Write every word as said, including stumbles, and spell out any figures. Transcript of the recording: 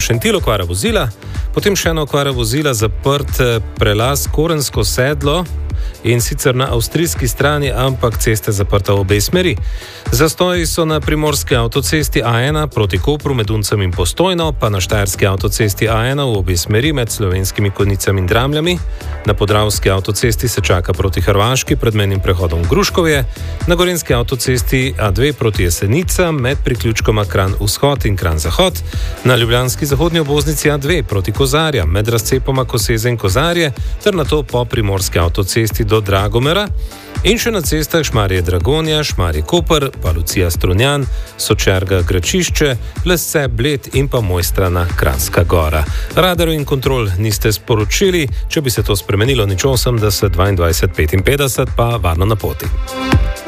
Šentil okvara vozila, potem še ena okvara vozila, zaprt prelaz Korensko sedlo in sicer na avstrijski strani, ampak ceste zaprta v obe smeri. Zastoji so na primorski avtocesti A ena proti Kopru med Uncem in Postojno, pa na štajerski avtocesti A ena v obe smeri med Slovenskimi Konjicami in Dramljami. Na podravski avtocesti se čaka proti Hrvaški pred mejnim prehodom Gruškovje, na gorenjski avtocesti A dve proti Jesenicam med priključkoma Kranj-Vzhod in Kranj-Zahod, na ljubljanski zahodni obvoznici A dve proti Kozarjam med razcepoma Koseze in Kozarje ter nato po primorski avtocesti do Dragomera in še na cestah Šmarje-Dragonja, Šmarje-Koper, pa Lucija-Strunjan, Sočerga-Gračišče, Lesce, Bled in pa Mojstrana, Kranjska Gora. Radarov in kontrol niste sporočili, če bi se to spremenilo, nič osemdeset dvaindvajset petinpetdeset, pa varno na poti.